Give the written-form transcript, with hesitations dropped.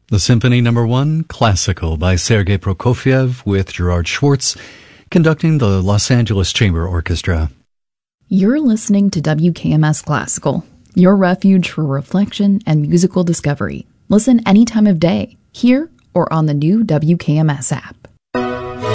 The Symphony No. 1, Classical by Sergei Prokofiev with Gerard Schwartz, conducting the Los Angeles Chamber Orchestra. You're listening to WKMS Classical, your refuge for reflection and musical discovery. Listen any time of day, here or on the new WKMS app.